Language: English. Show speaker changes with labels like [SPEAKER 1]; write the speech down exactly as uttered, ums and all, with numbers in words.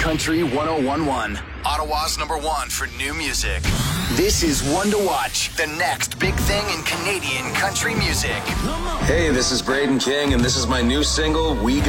[SPEAKER 1] Country one oh one one. Ottawa's number one for new music. This is One to Watch, the next big thing in Canadian country music.
[SPEAKER 2] Hey, this is Braden King, and this is my new single, We